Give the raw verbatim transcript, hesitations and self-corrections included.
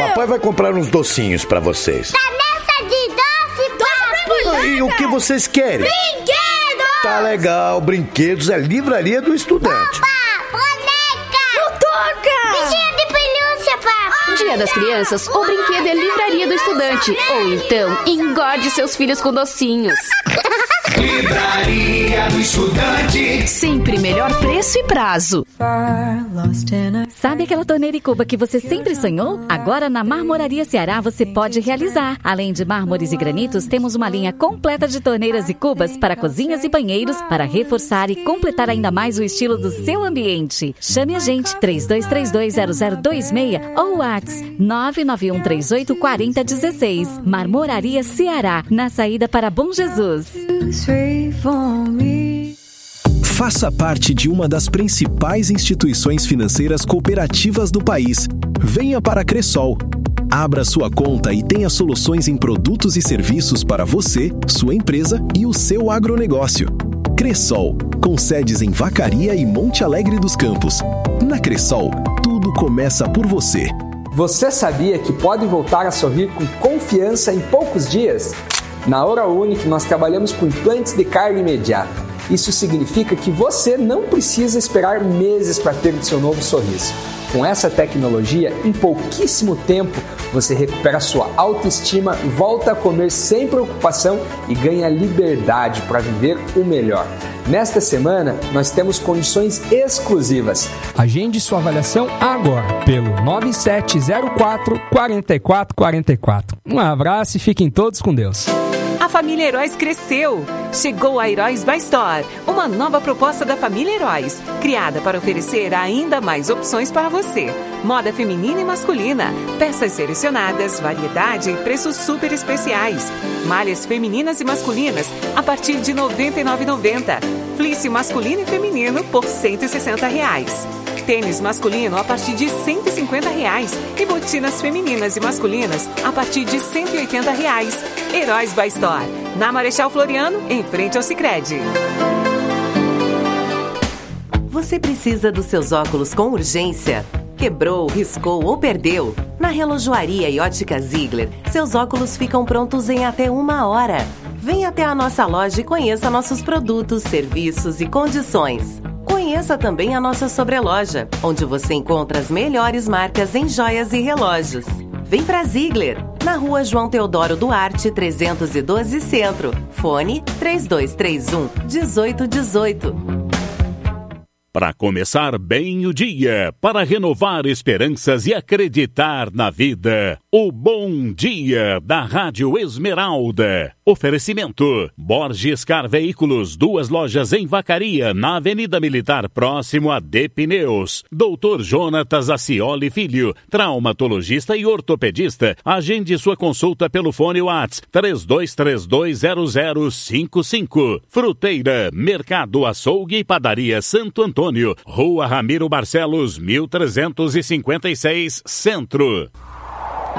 papai vai comprar uns docinhos pra vocês. Tá nessa de doce, papai! E o que vocês querem? Brinquedos! Tá legal, brinquedos é Livraria do Estudante. Papai, boneca! Não toca! Bichinho de pelúcia, papai! Dia das Crianças, o brinquedo é Livraria do Estudante. Ou então, engorde seus filhos com docinhos. Livraria do Estudante. Sempre melhor preço e prazo. Sabe aquela torneira e cuba que você sempre sonhou? Agora na Marmoraria Ceará você pode realizar. Além de mármores e granitos, temos uma linha completa de torneiras e cubas para cozinhas e banheiros para reforçar e completar ainda mais o estilo do seu ambiente. Chame a gente três dois três dois zero zero dois seis ou WhatsApp nove nove um três oito quatro zero um seis. Marmoraria Ceará, na saída para Bom Jesus. Faça parte de uma das principais instituições financeiras cooperativas do país. Venha para a Cressol. Abra sua conta e tenha soluções em produtos e serviços para você, sua empresa e o seu agronegócio. Cressol, com sedes em Vacaria e Monte Alegre dos Campos. Na Cressol, tudo começa por você. Você sabia que pode voltar a sorrir com confiança em poucos dias? Na Oral Unique, nós trabalhamos com implantes de carga imediata. Isso significa que você não precisa esperar meses para ter o seu novo sorriso. Com essa tecnologia, em pouquíssimo tempo, você recupera sua autoestima, volta a comer sem preocupação e ganha liberdade para viver o melhor. Nesta semana, nós temos condições exclusivas. Agende sua avaliação agora pelo nove sete zero quatro, quatro quatro quatro quatro. Um abraço e fiquem todos com Deus. A família Heróis cresceu. Chegou a Heróis by Store, uma nova proposta da família Heróis, criada para oferecer ainda mais opções para você. Moda feminina e masculina, peças selecionadas, variedade e preços super especiais. Malhas femininas e masculinas a partir de noventa e nove reais e noventa centavos. Fleece masculino e feminino por cento e sessenta reais. Tênis masculino a partir de cento e cinquenta reais e botinas femininas e masculinas a partir de cento e oitenta reais. Heróis by Store, na Marechal Floriano, em frente ao Sicredi. Você precisa dos seus óculos com urgência? Quebrou, riscou ou perdeu? Na Relojoaria e Ótica Ziegler, seus óculos ficam prontos em até uma hora. Venha até a nossa loja e conheça nossos produtos, serviços e condições. Conheça também a nossa sobreloja, onde você encontra as melhores marcas em joias e relógios. Vem pra Ziegler, na Rua João Teodoro Duarte, trezentos e doze Centro. Fone três dois três um, um oito um oito. Para começar bem o dia, para renovar esperanças e acreditar na vida. O Bom Dia da Rádio Esmeralda. Oferecimento: Borges Car Veículos, duas lojas em Vacaria, na Avenida Militar, próximo a D Pneus. doutor Jonatas Acioli Filho, traumatologista e ortopedista. Agende sua consulta pelo fone WhatsApp três dois três dois zero zero cinco cinco. Fruteira, Mercado Açougue e Padaria Santo Antônio, Rua Ramiro Barcelos, mil trezentos e cinquenta e seis, Centro.